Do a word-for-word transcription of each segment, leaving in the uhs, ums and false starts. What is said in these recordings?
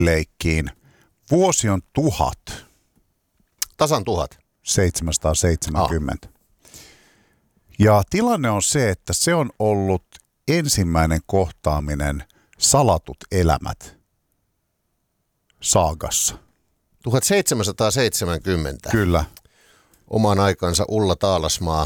leikkiin. Vuosi on tuhat. Tasan tuhat. seitsemänsataaseitsemänkymmentä. Ah. Ja tilanne on se, että se on ollut ensimmäinen kohtaaminen Salatut elämät saagassa. tuhatseitsemänsataaseitsemänkymmentä. Kyllä. Omaan aikansa Ulla Taalasmaa.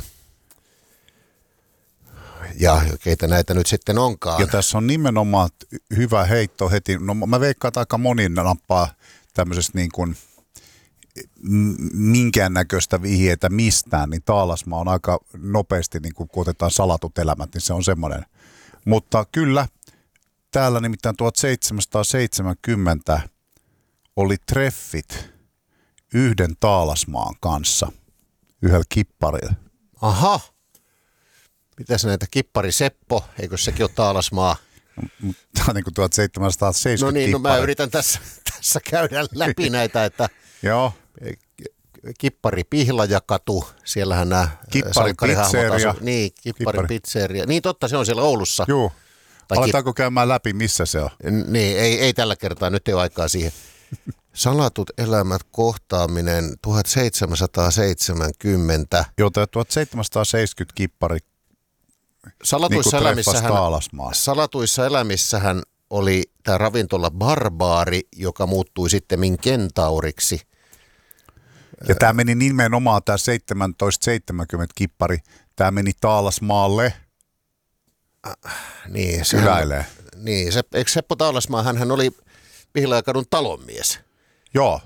Ja keitä näitä nyt sitten onkaan. Ja tässä on nimenomaan hyvä heitto heti. No mä veikkaan, että aika moni nappaa tämmöisestä niin kuin minkäännäköistä vihjeitä mistään, niin Taalasmaa on aika nopeasti, niin kun otetaan Salatut elämät, niin se on semmoinen. Mutta kyllä, täällä nimittäin tuhatseitsemänsataaseitsemänkymmentä oli treffit yhden Taalasmaan kanssa, yhdellä kipparilla. Aha. Mitäs näitä kippari Seppo, eikö sekin ole Taalasmaa? Tämä on niin kuin tuhatseitsemänsataaseitsemänkymmentä No niin, kippari. no mä yritän tässä, tässä käydä läpi näitä, että Joo. Kippari Pihlajakatu, siellähän nämä Kippari Pizzeria. Asu. Niin, Kippari, Kippari Pizzeria. Niin totta, se on siellä Oulussa. Joo. Tai Aletaanko kip... käymään läpi, missä se on? Niin, ei, ei tällä kertaa, nyt ei ole aikaa siihen. Salatut elämät kohtaaminen tuhatseitsemänsataaseitsemänkymmentä. Joo, tämä tuhatseitsemänsataaseitsemänkymmentä kippari. Salatuissa, niin elämissähän, salatuissa elämissähän oli tämä ravintola Barbaari, joka muuttui sitten Kentauriksi. Ja tämä meni nimenomaan, tämä tuhatseitsemänsataaseitsemänkymmentä kippari, tämä meni Taalasmaalle. Äh, niin, kyläilee. Niin, se, eikö Seppo Taalasmaa, hänhän oli Pihlajakadun talonmies. Joo.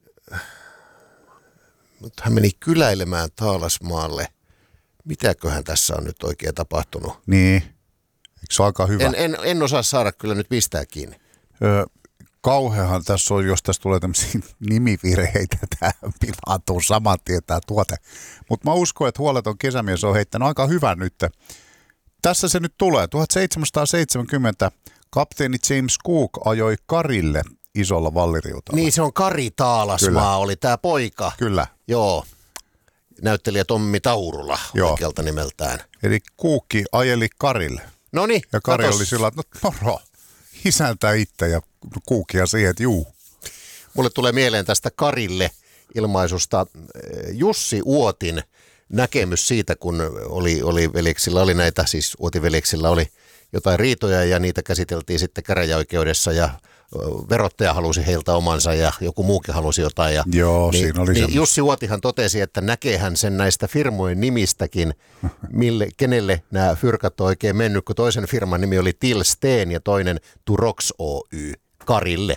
Mutta hän meni kyläilemään Taalasmaalle. Mitäköhän tässä on nyt oikein tapahtunut? Niin, eikö se ole aika hyvä? En, en, en osaa saada kyllä nyt mistään kiinni. Öö, kauheahan tässä on, jos tässä tulee tämmöisiä nimivirheitä, tämä pilaantuu saman tien tämä tuote. Mutta mä uskon, että huoleton kesämies on heittänyt aika hyvän nyt. Tässä se nyt tulee. tuhatseitsemänsataaseitsemänkymmentä kapteeni James Cook ajoi Karille isolla valliriutalla. Niin, se on Kari Taalasmaa, Kyllä. oli tämä poika. Kyllä. Joo. Näyttelijä Tommi Taurula Joo. oikealta nimeltään. Eli Kuukki ajeli Karille. Noniin. Ja Kari katos. oli sillä, että no moro, isäntä itse ja Kuukkia siihen, että juu. Mulle tulee mieleen tästä Karille ilmaisusta Jussi Uotin näkemys siitä, kun oli, oli veljeksillä, oli näitä, siis Uotin veljeksillä oli jotain riitoja ja niitä käsiteltiin sitten käräjäoikeudessa ja verottaja halusi heiltä omansa ja joku muukin halusi jotain. Ja, Joo, niin, siinä oli niin semmoista. Jussi Uotihan totesi, että näkee hän sen näistä firmojen nimistäkin, mille, kenelle nämä fyrkat on oikein mennyt, kun toisen firman nimi oli Tilsteen ja toinen Turox Oy, Karille.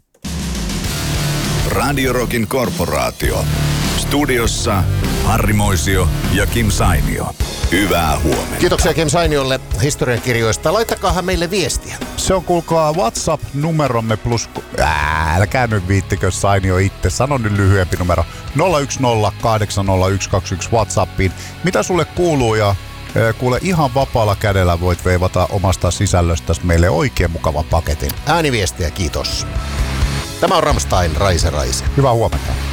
Radio Rockin korporaatio. Studiossa Harri Moisio ja Kim Sainio. Hyvää huomenta. Kiitoksia Kim Sainiolle historiankirjoista. Laittakahan meille viestiä. Se on kuulkaa WhatsApp-numeromme plus... Ää, älkää nyt viittikö Sainio itse. Sano nyt lyhyempi numero. nolla yksi nolla kahdeksan nolla yksi kaksi yksi WhatsAppiin. Mitä sulle kuuluu ja e, kuule ihan vapaalla kädellä voit veivata omasta sisällöstäsi meille oikein mukavan paketin. Ääniviestiä, kiitos. Tämä on Rammstein, Raise Raise. Hyvää huomenta.